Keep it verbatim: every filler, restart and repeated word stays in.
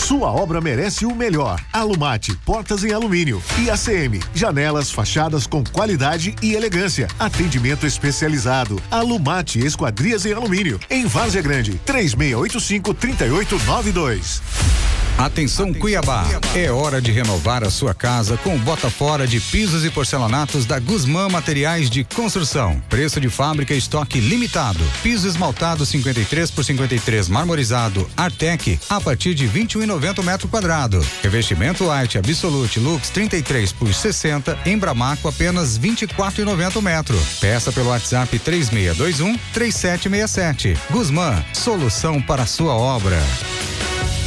Sua obra merece o melhor. Alumate, portas em alumínio. E A C M, janelas, fachadas com qualidade e elegância. Atendimento especializado. Alumate Esquadrias em alumínio. Em Várzea Grande, três seis oito cinco, três oito nove dois. Atenção, Atenção Cuiabá. Cuiabá, é hora de renovar a sua casa com o bota fora de pisos e porcelanatos da Guzmã Materiais de Construção. Preço de fábrica, estoque limitado. Piso esmaltado cinquenta e três por cinquenta e três marmorizado Artec a partir de vinte e um e noventa metro quadrado. Revestimento White Absolute Lux trinta e três por sessenta Embramaco apenas vinte e quatro e noventa metro. Peça pelo WhatsApp três seis dois um, três sete seis sete. Guzmã, solução para a sua obra.